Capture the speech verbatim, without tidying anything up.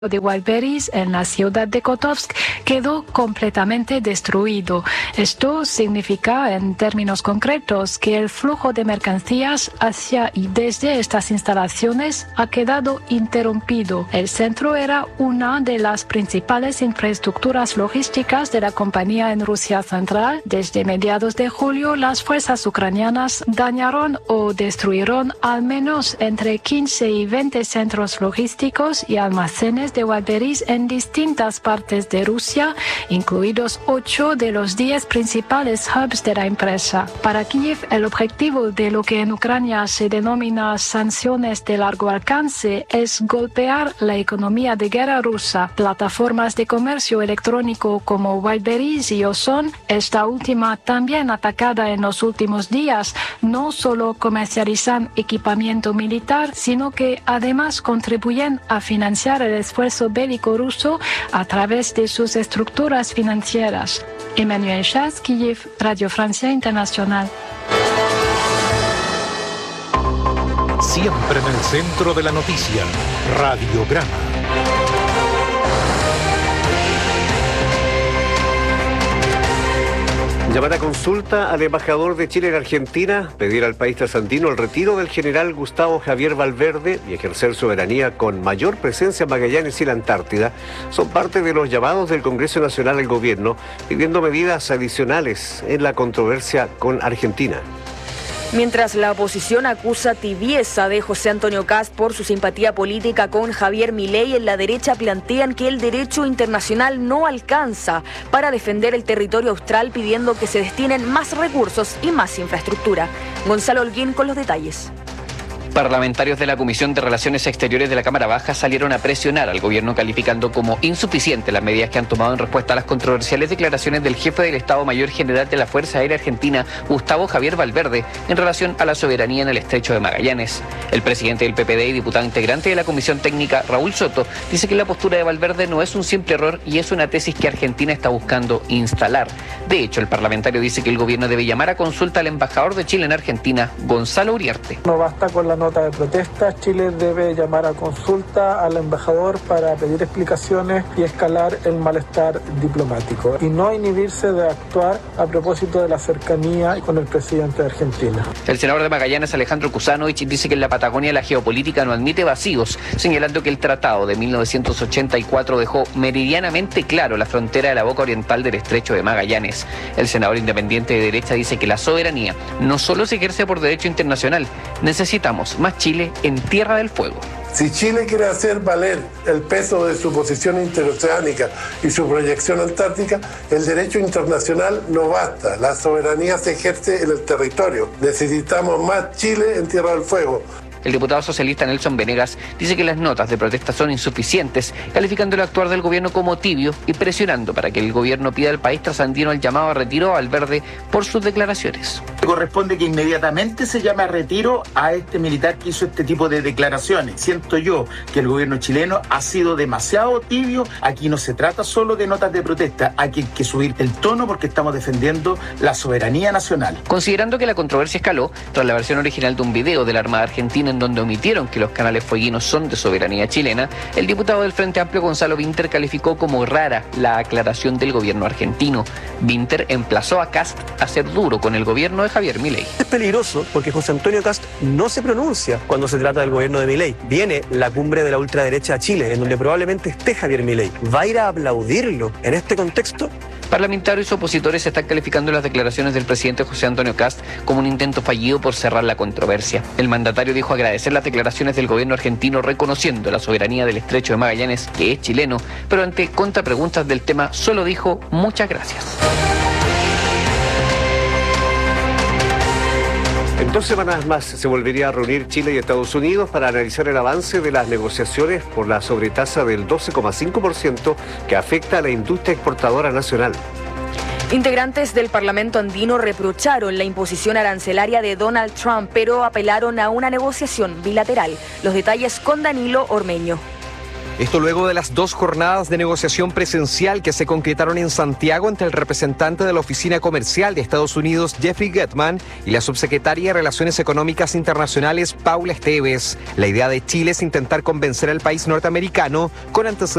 de Valberis en la ciudad de Kotovsk quedó completamente destruido. Esto significa, en términos concretos, que el flujo de mercancías hacia y desde estas instalaciones ha quedado interrumpido. El centro era una de las principales infraestructuras logísticas de la compañía en Rusia Central. Desde mediados de julio, las fuerzas ucranianas dañaron o destruyeron al menos entre quince y veinte centros logísticos y almacenes de Valberis en distintas partes de Rusia, incluidos ocho de los diez principales hubs de la empresa. Para Kiev, el objetivo de lo que en Ucrania se denomina sanciones de largo alcance es golpear la economía de guerra rusa. Plataformas de comercio electrónico como Valberis y Ozon, esta última también atacada en los últimos días, no solo comercializan equipamiento militar, sino que además contribuyen a financiar el esfuerzo bélico ruso a través de sus estructuras financieras. Emmanuel Chas, Kiev, Radio Francia Internacional. Siempre en el centro de la noticia, Radiograma. Llamar a consulta al embajador de Chile en Argentina, pedir al país trasandino el retiro del general Gustavo Javier Valverde y ejercer soberanía con mayor presencia en Magallanes y la Antártida, son parte de los llamados del Congreso Nacional al gobierno pidiendo medidas adicionales en la controversia con Argentina. Mientras la oposición acusa tibieza de José Antonio Kast por su simpatía política con Javier Milei, en la derecha plantean que el derecho internacional no alcanza para defender el territorio austral, pidiendo que se destinen más recursos y más infraestructura. Gonzalo Holguín con los detalles. Parlamentarios de la Comisión de Relaciones Exteriores de la Cámara Baja salieron a presionar al gobierno calificando como insuficientes las medidas que han tomado en respuesta a las controversiales declaraciones del jefe del Estado Mayor General de la Fuerza Aérea Argentina, Gustavo Javier Valverde, en relación a la soberanía en el Estrecho de Magallanes. El presidente del P P D y diputado integrante de la Comisión Técnica, Raúl Soto, dice que la postura de Valverde no es un simple error y es una tesis que Argentina está buscando instalar. De hecho, el parlamentario dice que el gobierno debe llamar a consulta al embajador de Chile en Argentina, Gonzalo Uriarte. No basta con la nota de protesta, Chile debe llamar a consulta al embajador para pedir explicaciones y escalar el malestar diplomático y no inhibirse de actuar a propósito de la cercanía con el presidente de Argentina. El senador de Magallanes, Alejandro Kusanovich, dice que en la Patagonia la geopolítica no admite vacíos, señalando que el tratado de mil novecientos ochenta y cuatro dejó meridianamente claro la frontera de la boca oriental del Estrecho de Magallanes. El senador independiente de derecha dice que la soberanía no solo se ejerce por derecho internacional, necesitamos más Chile en Tierra del Fuego. Si Chile quiere hacer valer el peso de su posición interoceánica y su proyección antártica, el derecho internacional no basta. La soberanía se ejerce en el territorio. Necesitamos más Chile en Tierra del Fuego. El diputado socialista Nelson Venegas dice que las notas de protesta son insuficientes, calificando el actuar del gobierno como tibio y presionando para que el gobierno pida al país trasandino el llamado a retiro a Valverde por sus declaraciones. Corresponde que inmediatamente se llame a retiro a este militar que hizo este tipo de declaraciones. Siento yo que el gobierno chileno ha sido demasiado tibio. Aquí no se trata solo de notas de protesta, hay que, que subir el tono porque estamos defendiendo la soberanía nacional. Considerando que la controversia escaló tras la versión original de un video de la Armada Argentina en donde omitieron que los canales fueguinos son de soberanía chilena, el diputado del Frente Amplio Gonzalo Vinter calificó como rara la aclaración del gobierno argentino. Vinter emplazó a Kast a ser duro con el gobierno de Javier Milei. Es peligroso porque José Antonio Kast no se pronuncia cuando se trata del gobierno de Milei. Viene la cumbre de la ultraderecha a Chile, en donde probablemente esté Javier Milei. ¿Va a ir a aplaudirlo en este contexto? Parlamentarios y opositores están calificando las declaraciones del presidente José Antonio Kast como un intento fallido por cerrar la controversia. El mandatario dijo agradecer las declaraciones del gobierno argentino reconociendo la soberanía del Estrecho de Magallanes, que es chileno, pero ante contrapreguntas del tema solo dijo muchas gracias. En dos semanas más se volvería a reunir Chile y Estados Unidos para analizar el avance de las negociaciones por la sobretasa del doce coma cinco por ciento que afecta a la industria exportadora nacional. Integrantes del Parlamento andino reprocharon la imposición arancelaria de Donald Trump, pero apelaron a una negociación bilateral. Los detalles con Danilo Ormeño. Esto luego de las dos jornadas de negociación presencial que se concretaron en Santiago entre el representante de la Oficina Comercial de Estados Unidos, Jeffrey Getman, y la subsecretaria de Relaciones Económicas Internacionales, Paula Esteves. La idea de Chile es intentar convencer al país norteamericano con antecedentes